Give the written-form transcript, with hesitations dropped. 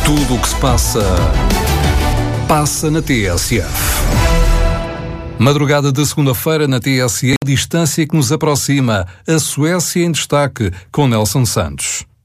Tudo o que se passa na TSF. Madrugada de segunda-feira na TSF, distância que nos aproxima. A Suécia em destaque, com Nelson Santos.